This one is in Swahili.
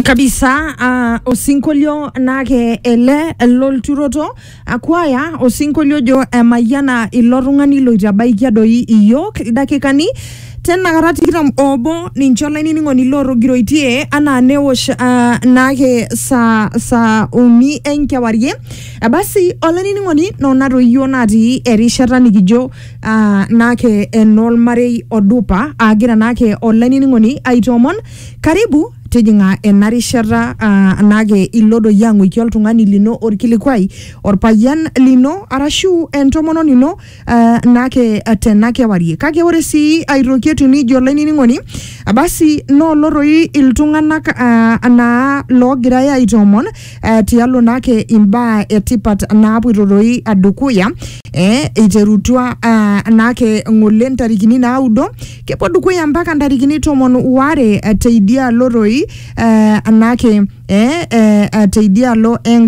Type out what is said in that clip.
kabisa osinkolio nake ele lolturoto akwaya osinkolio jo mayana ilorungani loitabaikia doi iyok dakikani tena karati kitam obo ninchola niningoni loro giroitie ana newosh nake sa umi enkewarie basi ole niningoni nonaro yonati erishata nikijo nake enol marei odupa agira nake ole niningoni aitomon karibu tejinga enarishata nage ilodo yangu ikiol tungani lino orkilikwai orpayan lino arashu entomono nino nake tenake warie kake ore si airoketu ni jole niningoni basi no loroi iltunganak na logira ya itomon tialo nake imba etipat na puiroroi adukuya iterutwa nake ngolen tarikini na udo kepo dukuya mpaka tarikini tomon ware teidia loroi nake teidia lo